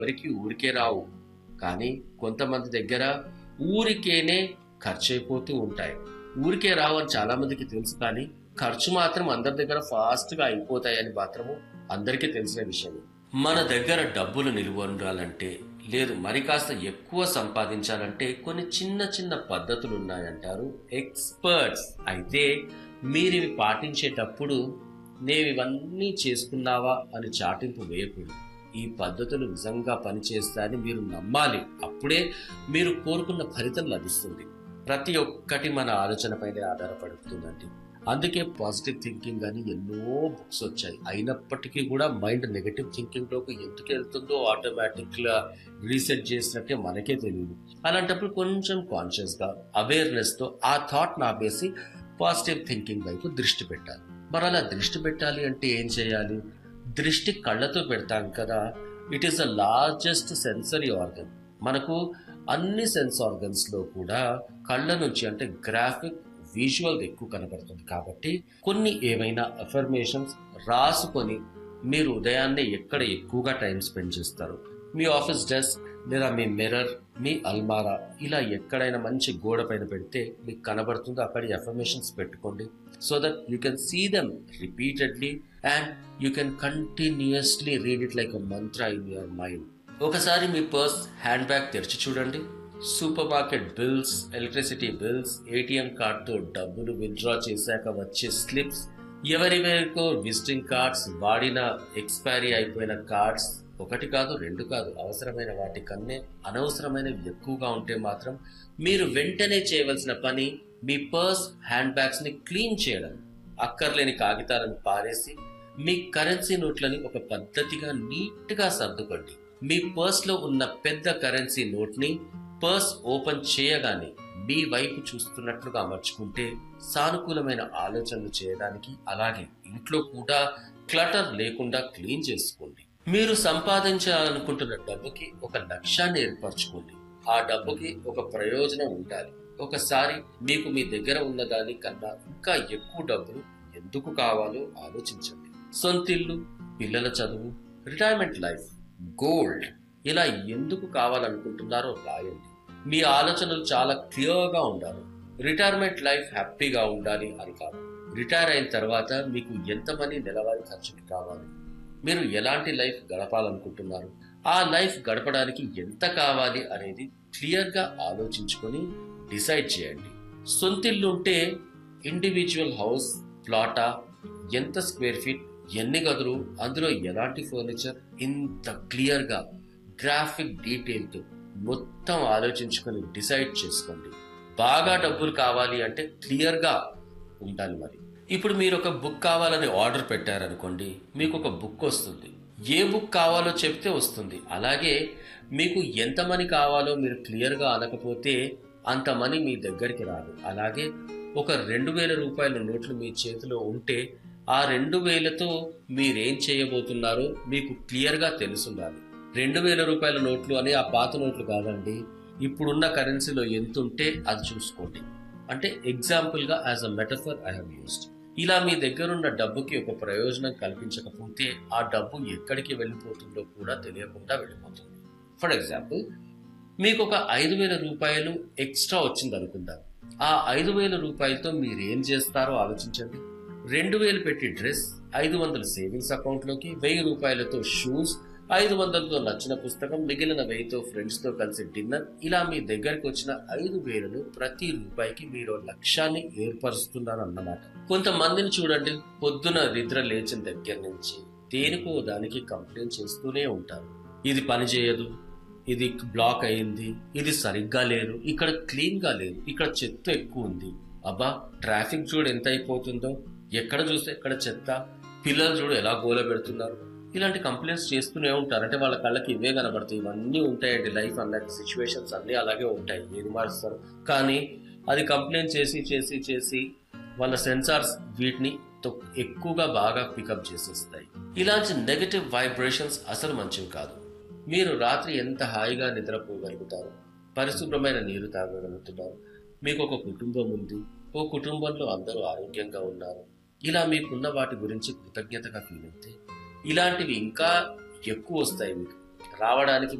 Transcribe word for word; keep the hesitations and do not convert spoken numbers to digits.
ఎవరికి ఊరికే రావు. కానీ కొంతమంది దగ్గర ఊరికేనే ఖర్చయిపోతూ ఉంటాయి. ఊరికే రావు అని చాలా మందికి తెలుసు, కానీ ఖర్చు మాత్రం అందరి దగ్గర ఫాస్ట్ గా అయిపోతాయని మాత్రము అందరికీ తెలిసిన విషయమే. మన దగ్గర డబ్బులు నిలువ ఉండాలంటే, లేదు మరి కాస్త ఎక్కువ సంపాదించాలంటే కొన్ని చిన్న చిన్న పద్ధతులు ఉన్నాయంటారు ఎక్స్పర్ట్స్. అయితే మీరు ఇవి పాటించేటప్పుడు నేను ఇవన్నీ చేసుకున్నావా అని చాటింపు వేయకూడదు. ఈ పద్ధతులు నిజంగా పనిచేస్తాయని మీరు నమ్మాలి. అప్పుడే మీరు కోరుకున్న ఫలితం లభిస్తుంది. ప్రతి ఒక్కటి మన ఆలోచన పైనే ఆధారపడుతుందండి. అందుకే పాజిటివ్ థింకింగ్ అని ఎన్నో బుక్స్ వచ్చాయి. అయినప్పటికీ కూడా మైండ్ నెగటివ్ థింకింగ్ లోకి ఎందుకు వెళ్తుందో ఆటోమేటిక్ గా రీసెట్ చేసినట్టే మనకే తెలియదు. అలాంటప్పుడు కొంచెం కాన్షియస్ గా అవేర్నెస్ తో ఆ థాట్ నాపేసి పాజిటివ్ థింకింగ్ వైపు దృష్టి పెట్టాలి. మరి అలా దృష్టి పెట్టాలి అంటే ఏం చేయాలి? దృష్టి కళ్ళతో పెడతాం కదా. It is the largest sensory organ. మనకు అన్ని సెన్స్ ఆర్గన్స్ లో కూడా కళ్ళ నుంచి అంటే గ్రాఫిక్ విజువల్ ఎక్కువ కనబడుతుంది. కాబట్టి కొన్ని ఏవైనా అఫర్మేషన్స్ రాసుకొని మీరు ఉదయాన్నే ఎక్కడ ఎక్కువగా టైం స్పెండ్ చేస్తారు, మీ ఆఫీస్ డెస్క్ లేదా మీ మిర్రర్, మీ అల్మారా, ఇలా ఎక్కడైనా మంచి గోడ పైన పెడితే మీకు కనబడుతుందో అక్కడ అఫర్మేషన్స్ పెట్టుకోండి. So that you can see them repeatedly and you can continuously read it like a Mantra in your mind. ఒకసారి మీ పర్స్, హ్యాండ్ బ్యాగ్ తెరిచి చూడండి. Super market bills, electricity bills, ATM కార్డ్తో డబ్బులు విత్డ్రా చేశాక వచ్చే స్లిప్స్, ఎవరివరికో విజిటింగ్ కార్డ్స్, వాడిన expiry అయిపోయిన cards, ఒకటి కాదు రెండు కాదు, అవసరమైన వాటి కన్నే అనవసరమైనవి ఎక్కువగా ఉంటే మాత్రం మీరు వెంటనే చేయవలసిన పని మీ పర్స్, హ్యాండ్ బ్యాగ్స్ ని క్లీన్ చేయడం. అక్కర్లేని కాగితాలను పారేసి మీ కరెన్సీ నోట్లని ఒక పద్ధతిగా నీట్ గా సర్దుకోండి. మీ పర్స్ లో ఉన్న పెద్ద కరెన్సీ నోట్ ని పర్స్ ఓపెన్ చేయగానే మీ వైపు చూస్తున్నట్లుగా అమర్చుకుంటే సానుకూలమైన ఆలోచనలు చేయడానికి, అలాగే ఇంట్లో కూడా క్లటర్ లేకుండా క్లీన్ చేసుకోండి. మీరు సంపాదించాలనుకుంటున్న డబ్బుకి ఒక లక్ష్యాన్ని ఏర్పరచుకోండి. ఆ డబ్బుకి ఒక ప్రయోజనం ఉండాలి. ఒకసారి మీకు మీ దగ్గర ఉన్న దాని కన్నా ఇంకా ఎక్కువ డబ్బులు ఎందుకు కావాలో ఆలోచించండి. సొంతిల్లు, పిల్లల చదువు, రిటైర్మెంట్ లైఫ్, గోల్డ్, ఇలా ఎందుకు కావాలనుకుంటున్నారో రాయండి. మీ ఆలోచనలు చాలా క్లియర్ గా ఉండాలి. రిటైర్మెంట్ లైఫ్ హ్యాపీగా ఉండాలి అని కాదు. రిటైర్ అయిన తర్వాత మీకు ఎంత మనీ నెలవారీ ఖర్చుకి కావాలి, మీరు ఎలాంటి లైఫ్ గడపాలనుకుంటున్నారు, ఆ లైఫ్ గడపడానికి ఎంత కావాలి అనేది క్లియర్ గా ఆలోచించుకొని డిసైడ్ చేయండి. సొంతిల్లు ఉంటే ఇండివిజువల్ హౌస్, ప్లాటా, ఎంత స్క్వేర్ ఫీట్, ఎన్ని గదులు, అందులో ఎలాంటి ఫర్నిచర్, ఇంత క్లియర్ గా గ్రాఫిక్ డీటెయిల్ తో మొత్తం ఆలోచించుకొని డిసైడ్ చేసుకోండి. బాగా డబ్బులు కావాలి అంటే క్లియర్ గా ఉండాలి. మరి ఇప్పుడు మీరు ఒక బుక్ కావాలని ఆర్డర్ పెట్టారనుకోండి, మీకు ఒక బుక్ వస్తుంది. ఏ బుక్ కావాలో చెప్తే వస్తుంది. అలాగే మీకు ఎంత మనీ కావాలో మీరు క్లియర్ గా అనకపోతే అంత మనీ మీ దగ్గరికి రాదు. అలాగే ఒక రెండు వేల రూపాయల నోట్లు మీ చేతిలో ఉంటే ఆ రెండు వేలతో మీరేం చేయబోతున్నారో మీకు క్లియర్ గా తెలుసుండాలి. రెండు వేల రూపాయల నోట్లు అని ఆ పాత నోట్లు కాదండి, ఇప్పుడున్న కరెన్సీలో ఎంత ఉంటే అది చూసుకోండి. అంటే ఎగ్జాంపుల్ గా as a metaphor I have used. ఇలా మీ దగ్గరున్న డబ్బుకి ఒక ప్రయోజనం కల్పించకపోతే ఆ డబ్బు ఎక్కడికి వెళ్ళిపోతుందో కూడా తెలియకుండా వెళ్ళిపోతుంది. ఫర్ ఎగ్జాంపుల్, మీకు ఒక ఐదు వేల రూపాయలు ఎక్స్ట్రా వచ్చింది అనుకుందాం. ఆ ఐదు వేల రూపాయలతో మీరు ఏం చేస్తారో ఆలోచించండి. రెండు వేలు పెట్టి డ్రెస్, ఐదు వందలు సేవింగ్స్ అకౌంట్ లోకి, వెయ్యి రూపాయలతో షూస్, ఐదు వందలతో నచ్చిన పుస్తకం, మిగిలిన వెయ్యితో ఫ్రెండ్స్ తో కలిసి డిన్నర్. ఇలా మీ దగ్గరికి వచ్చిన ఐదు వేలను ప్రతి రూపాయికి మీరు లక్ష్యాన్ని ఏర్పరుస్తున్నారు అన్నమాట. కొంతమందిని చూడండి, పొద్దున నిద్ర లేచిన దగ్గర నుంచి దేనికో దానికి కంప్లైంట్ చేస్తూనే ఉంటారు. ఇది పని చేయదు, ఇది బ్లాక్ అయింది, ఇది సరిగ్గా లేదు, ఇక్కడ క్లీన్ గా లేదు, ఇక్కడ చెత్త ఎక్కువ ఉంది, అబ్బా ట్రాఫిక్ చూడు ఎంత అయిపోతుందో, ఎక్కడ చూస్తే ఎక్కడ చెత్త, పిల్లలు చూడు ఎలా గోల పెడుతున్నారు. ఇలాంటి కంప్లైంట్స్ చేస్తూనే ఉంటారు. అంటే వాళ్ళ కళ్ళకి ఇవే కనబడతాయి. ఇవన్నీ ఉంటాయండి, లైఫ్ అన్నది సిచ్యువేషన్స్ అన్నీ అలాగే ఉంటాయి, ఏది మారుస్తారు. కానీ అది కంప్లైంట్ చేసి చేసి చేసి వాళ్ళ సెన్సార్స్ వీటిని ఎక్కువగా బాగా పికప్ చేసేస్తాయి. ఇలాంటి నెగటివ్ వైబ్రేషన్స్ అసలు మంచివి కాదు. మీరు రాత్రి ఎంత హాయిగా నిద్రపోగలుగుతారు, పరిశుభ్రమైన నీరు తాగగలుగుతున్నారు, మీకు ఒక కుటుంబం ఉంది, ఓ కుటుంబంలో అందరూ ఆరోగ్యంగా ఉన్నారు, ఇలా మీకున్న వాటి గురించి కృతజ్ఞతగా ఫీల్ అయితే ఇలాంటివి ఇంకా ఎక్కువ వస్తాయి మీకు. రావడానికి